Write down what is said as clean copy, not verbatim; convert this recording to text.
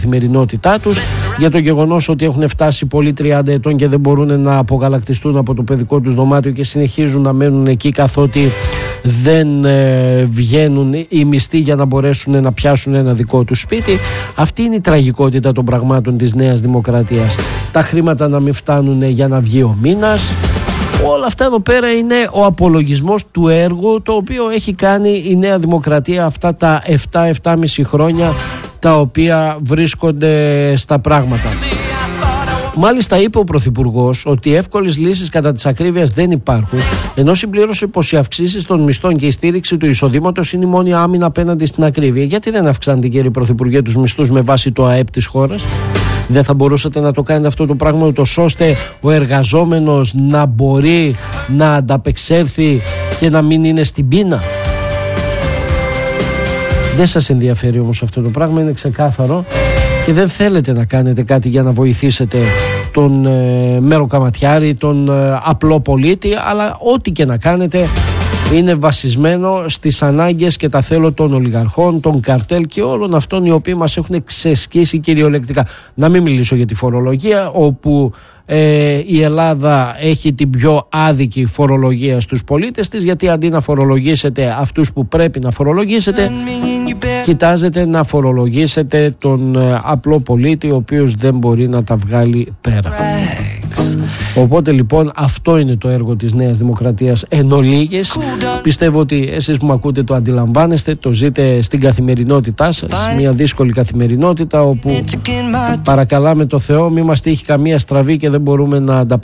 καθημερινότητά τους, για το γεγονός ότι έχουν φτάσει πολλοί 30 ετών και δεν μπορούν να απογαλακτιστούν από το παιδικό τους δωμάτιο και συνεχίζουν να μένουν εκεί καθότι δεν βγαίνουν οι μισθοί για να μπορέσουν να πιάσουν ένα δικό τους σπίτι. Αυτή είναι η τραγικότητα των πραγμάτων της Νέας Δημοκρατίας. Τα χρήματα να μην φτάνουν για να βγει ο μήνας. Όλα αυτά εδώ πέρα είναι ο απολογισμός του έργου το οποίο έχει κάνει η Νέα Δημοκρατία αυτά τα 7-7,5 χρόνια τα οποία βρίσκονται στα πράγματα. Μάλιστα είπε ο Πρωθυπουργός ότι εύκολες λύσεις κατά της ακρίβειας δεν υπάρχουν, ενώ συμπλήρωσε πως οι αυξήσεις των μισθών και η στήριξη του εισοδήματος είναι η μόνη άμυνα απέναντι στην ακρίβεια. Γιατί δεν αυξάνετε, κύριε Πρωθυπουργέ, τους μισθούς με βάση το ΑΕΠ της χώρας? Δεν θα μπορούσατε να το κάνετε αυτό το πράγμα ούτως ώστε ο εργαζόμενος να μπορεί να ανταπεξέλθει και να μην είναι στην πείνα? Δεν σας ενδιαφέρει όμως αυτό το πράγμα, είναι ξεκάθαρο, και δεν θέλετε να κάνετε κάτι για να βοηθήσετε τον μεροκαματιάρη, τον απλό πολίτη, αλλά ό,τι και να κάνετε είναι βασισμένο στις ανάγκες και τα θέλω των ολιγαρχών, των καρτέλ και όλων αυτών οι οποίοι μας έχουν ξεσκίσει κυριολεκτικά. Να μην μιλήσω για τη φορολογία, όπου η Ελλάδα έχει την πιο άδικη φορολογία στους πολίτες της, γιατί αντί να φορολογήσετε αυτούς που πρέπει να φορολογήσετε, κοιτάζετε να φορολογήσετε τον απλό πολίτη ο οποίος δεν μπορεί να τα βγάλει πέρα. Οπότε λοιπόν αυτό είναι το έργο της Νέας Δημοκρατίας εν ολίγης. Πιστεύω ότι εσείς που με ακούτε το αντιλαμβάνεστε, το ζείτε στην καθημερινότητά σας, μια δύσκολη καθημερινότητα όπου παρακαλάμε το Θεό μη μας τύχει καμία στραβή και δεν μπορούμε να ανταπεξέλθουμε